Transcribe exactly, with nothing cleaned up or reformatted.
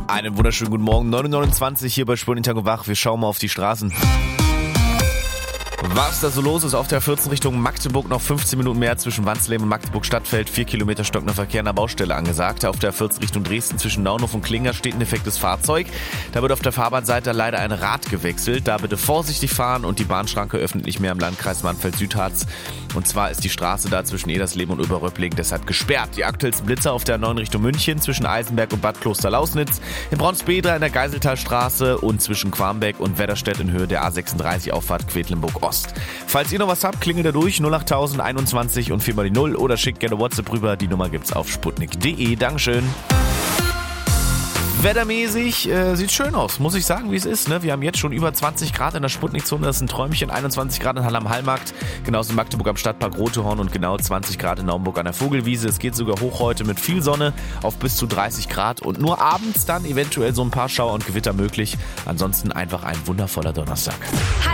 Einen wunderschönen guten Morgen, neun Uhr neunundzwanzig hier bei Sputnik Tag und Wach. Wir schauen mal auf die Straßen. Was da so los ist auf der vierzehn Richtung Magdeburg, noch fünfzehn Minuten mehr zwischen Wansleben und Magdeburg Stadtfeld, vier Kilometer stockender Verkehr an der Baustelle angesagt. Auf der vierzehn Richtung Dresden zwischen Naunhof und Klinger steht ein defektes Fahrzeug. Da wird auf der Fahrbahnseite leider ein Rad gewechselt. Da bitte vorsichtig fahren und die Bahnschranke öffnet nicht mehr im Landkreis Mannfeld-Südharz. Und zwar ist die Straße da zwischen Edersleben und Oberröpling deshalb gesperrt. Die aktuellsten Blitzer auf der neun Richtung München zwischen Eisenberg und Bad Kloster-Lausnitz, in Braunsbedra in der Geiseltalstraße und zwischen Quambeck und Wedderstedt in Höhe der A sechsunddreißig Auffahrt Quedlinburg-Ost. Falls ihr noch was habt, klingelt da durch null achttausend einundzwanzig und vier mal die null oder schickt gerne WhatsApp rüber. Die Nummer gibt's auf sputnik punkt de. Dankeschön. Wettermäßig äh, sieht schön aus, muss ich sagen, wie es ist. Ne? Wir haben jetzt schon über zwanzig Grad in der Sputnik-Zone, das ist ein Träumchen. einundzwanzig Grad in Halle am Hallmarkt, genauso in Magdeburg am Stadtpark Rotehorn und genau zwanzig Grad in Naumburg an der Vogelwiese. Es geht sogar hoch heute mit viel Sonne auf bis zu dreißig Grad und nur abends dann eventuell so ein paar Schauer und Gewitter möglich. Ansonsten einfach ein wundervoller Donnerstag.